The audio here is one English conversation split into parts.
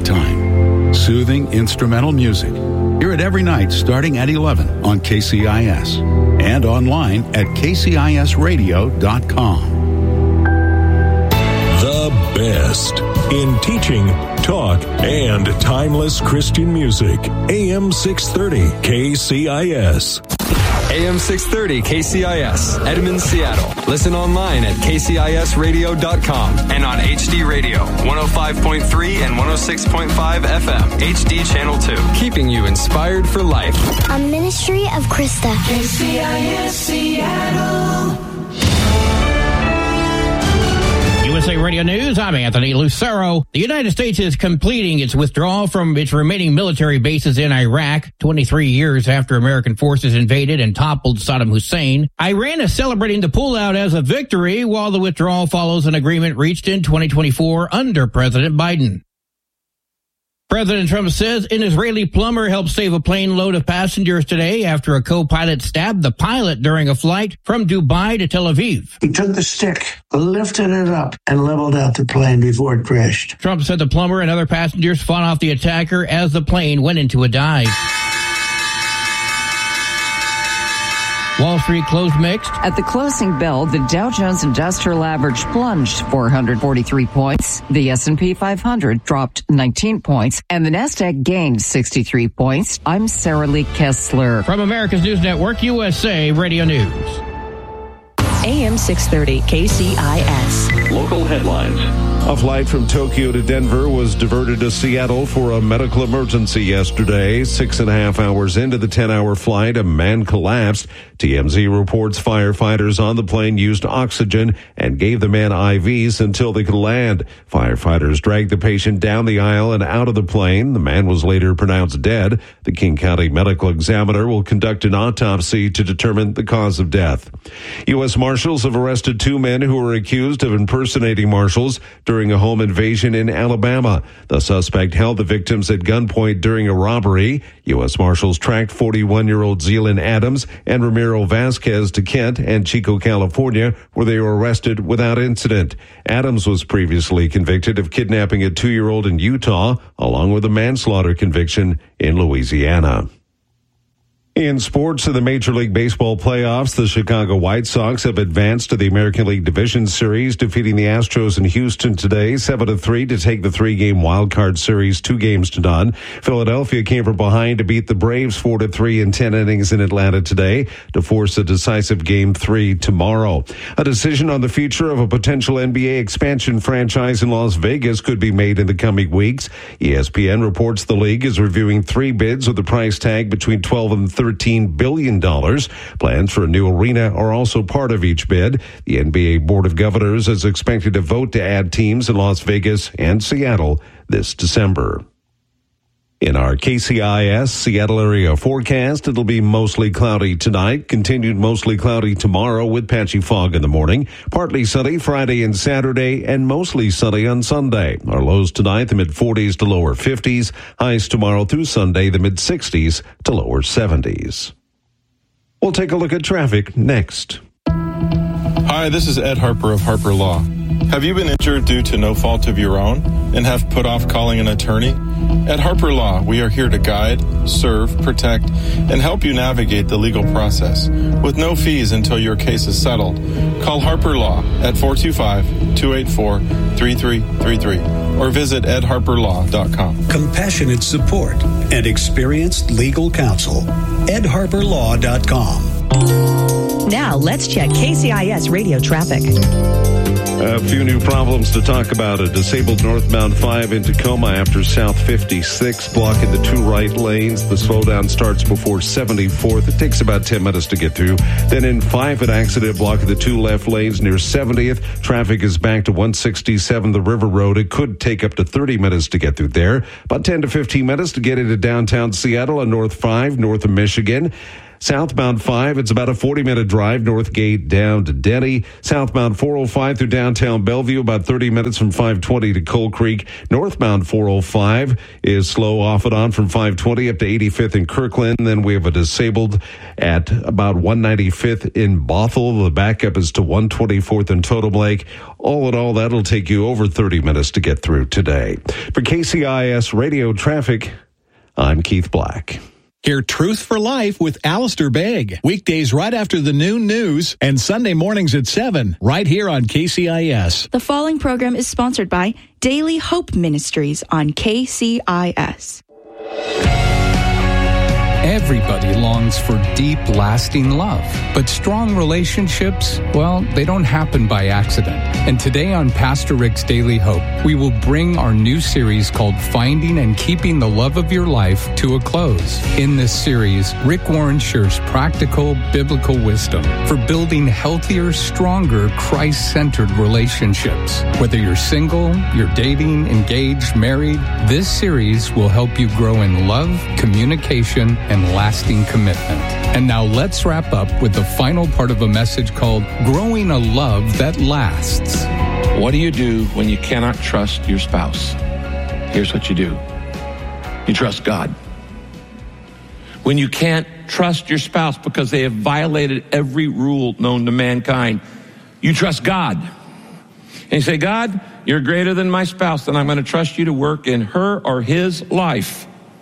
time. Soothing instrumental music. Hear it every night starting at 11 on KCIS and online at kcisradio.com. The best in teaching, talk, and timeless Christian music. AM 630 KCIS. AM 630 KCIS, Edmond, Seattle. Listen online at kcisradio.com and on HD Radio, 105.3 and 106.5 FM, HD Channel 2. Keeping you inspired for life. A ministry of Krista. KCIS Seattle. USA Radio News, I'm Anthony Lucero. The United States is completing its withdrawal from its remaining military bases in Iraq, 23 years after American forces invaded and toppled Saddam Hussein. Iran is celebrating the pullout as a victory, while the withdrawal follows an agreement reached in 2024 under President Biden. President Trump says an Israeli plumber helped save a plane load of passengers today after a co-pilot stabbed the pilot during a flight from Dubai to Tel Aviv. He took the stick, lifted it up, and leveled out the plane before it crashed. Trump said the plumber and other passengers fought off the attacker as the plane went into a dive. Wall Street closed mixed. At the closing bell, the Dow Jones Industrial Average plunged 443 points. The S&P 500 dropped 19 points, and the Nasdaq gained 63 points. I'm Sarah Lee Kessler. From America's News Network, USA Radio News. AM 630 KCIS. Local headlines. A flight from Tokyo to Denver was diverted to Seattle for a medical emergency yesterday. 6.5 hours into the 10-hour flight, a man collapsed. TMZ reports firefighters on the plane used oxygen and gave the man IVs until they could land. Firefighters dragged the patient down the aisle and out of the plane. The man was later pronounced dead. The King County Medical Examiner will conduct an autopsy to determine the cause of death. U.S. Marshals have arrested 2 men who are accused of impersonating marshals during a home invasion in Alabama. The suspect held the victims at gunpoint during a robbery. U.S. Marshals tracked 41-year-old Zealand Adams and Ramiro Vasquez to Kent and Chico, California, where they were arrested without incident. Adams was previously convicted of kidnapping a 2-year-old in Utah, along with a manslaughter conviction in Louisiana. In sports, in the Major League Baseball playoffs, the Chicago White Sox have advanced to the American League Division Series, defeating the Astros in Houston today, 7-3 to take the 3-game wildcard series 2-0. Philadelphia came from behind to beat the Braves 4-3 in 10 innings in Atlanta today to force a decisive Game 3 tomorrow. A decision on the future of a potential NBA expansion franchise in Las Vegas could be made in the coming weeks. ESPN reports the league is reviewing 3 bids with a price tag between $12 and $13 billion. Plans for a new arena are also part of each bid. The NBA Board of Governors is expected to vote to add teams in Las Vegas and Seattle this December. In our KCIS Seattle area forecast, it'll be mostly cloudy tonight, continued mostly cloudy tomorrow with patchy fog in the morning, partly sunny Friday and Saturday, and mostly sunny on Sunday. Our lows tonight, the mid-40s to lower 50s, highs tomorrow through Sunday, the mid-60s to lower 70s. We'll take a look at traffic next. Hi, this is Ed Harper of Harper Law. Have you been injured due to no fault of your own and have put off calling an attorney? At Harper Law, we are here to guide, serve, protect, and help you navigate the legal process with no fees until your case is settled. Call Harper Law at 425-284-3333 or visit edharperlaw.com. Compassionate support and experienced legal counsel. edharperlaw.com. Now let's check KCIS radio traffic. A few new problems to talk about. A disabled northbound 5 in Tacoma after South 56, blocking the 2 right lanes. The slowdown starts before 74th. It takes about 10 minutes to get through. Then in 5, an accident blocking the 2 left lanes near 70th. Traffic is back to 167 the River Road. It could take up to 30 minutes to get through there. About 10 to 15 minutes to get into downtown Seattle on North 5, north of Michigan. Southbound 5, it's about a 40-minute drive, Northgate down to Denny. Southbound 405 through downtown Bellevue, about 30 minutes from 520 to Coal Creek. Northbound 405 is slow off and on from 520 up to 85th in Kirkland. Then we have a disabled at about 195th in Bothell. The backup is to 124th in Totem Lake. All in all, that'll take you over 30 minutes to get through today. For KCIS Radio Traffic, I'm Keith Black. Hear Truth for Life with Alistair Begg. Weekdays right after the noon news and Sunday mornings at 7, right here on KCIS. The following program is sponsored by Daily Hope Ministries on KCIS. Everybody longs for deep, lasting love. But strong relationships, well, they don't happen by accident. And today on Pastor Rick's Daily Hope, we will bring our new series called Finding and Keeping the Love of Your Life to a close. In this series, Rick Warren shares practical biblical wisdom for building healthier, stronger, Christ-centered relationships. Whether you're single, you're dating, engaged, married, this series will help you grow in love, communication, and lasting commitment. And now let's wrap up with the final part of a message called Growing a Love That Lasts. What do you do when you cannot trust your spouse? Here's what you do. You trust God. When you can't trust your spouse because they have violated every rule known to mankind, you trust God. And you say, God, you're greater than my spouse, and I'm going to trust you to work in her or his life.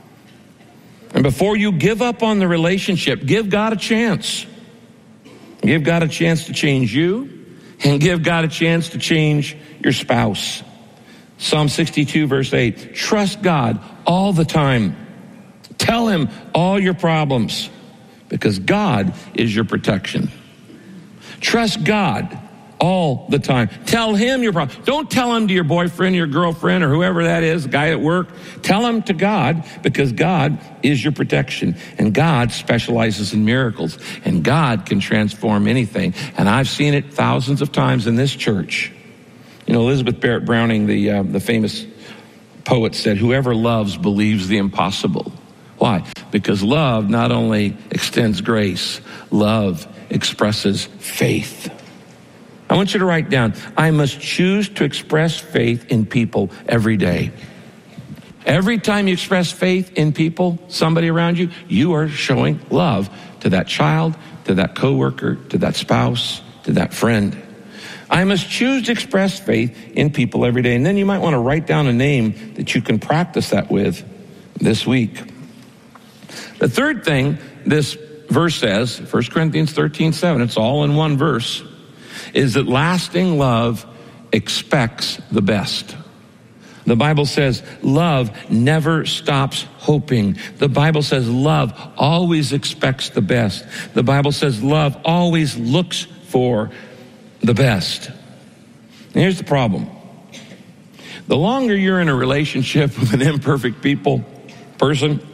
And before you give up on the relationship, give God a chance. Give God a chance to change you, and give God a chance to change your spouse. Psalm 62, verse 8, trust God all the time. Tell him all your problems, because God is your protection. Trust God all the time. Tell him your problem. Don't tell him to your boyfriend, your girlfriend, or whoever that is, the guy at work. Tell him to God, because God is your protection. And God specializes in miracles. And God can transform anything. And I've seen it thousands of times in this church. You know, Elizabeth Barrett Browning, the famous poet, said, whoever loves believes the impossible. Why? Because love not only extends grace, love expresses faith. I want you to write down, I must choose to express faith in people every day. Every time you express faith in people, somebody around you, you are showing love to that child, to that coworker, to that spouse, to that friend. I must choose to express faith in people every day. And then you might want to write down a name that you can practice that with this week. The third thing this verse says, 1 Corinthians 13:7, it's all in one verse, is that lasting love expects the best. The Bible says love never stops hoping. The Bible says love always expects the best. The Bible says love always looks for the best. And here's the problem. The longer you're in a relationship with an imperfect person,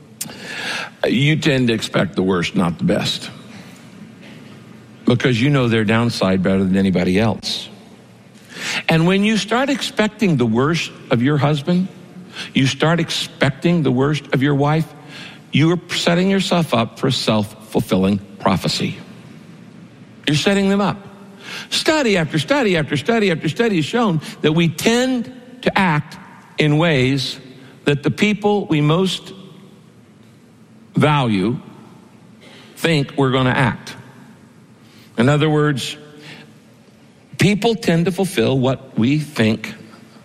you tend to expect the worst, not the best. Because you know their downside better than anybody else. And when you start expecting the worst of your husband, you start expecting the worst of your wife, you are setting yourself up for a self-fulfilling prophecy. You're setting them up. Study after study after study after study has shown that we tend to act in ways that the people we most value think we're going to act. In other words, people tend to fulfill what we think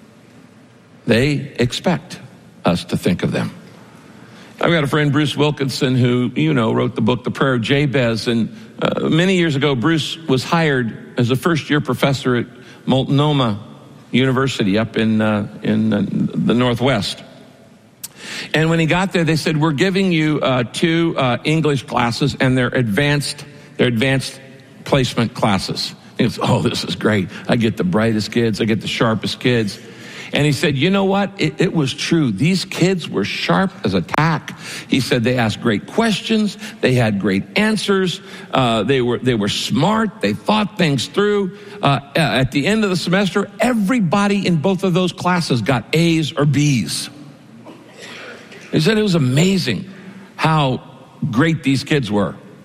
they expect us to think of them. I've got a friend, Bruce Wilkinson, who, wrote the book, The Prayer of Jabez. And many years ago, Bruce was hired as a first-year professor at Multnomah University up in the Northwest. And when he got there, they said, we're giving you 2 English classes, and they're advanced placement classes. He goes, oh, this is great. I get the brightest kids. I get the sharpest kids. And he said, you know what? It was true. These kids were sharp as a tack. He said they asked great questions. They had great answers. They were smart. They thought things through. At the end of the semester, everybody in both of those classes got A's or B's. He said it was amazing how great these kids were.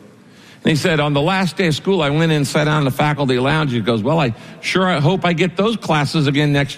And he said, on the last day of school, I went in and sat down in the faculty lounge. He goes, well, I hope I get those classes again next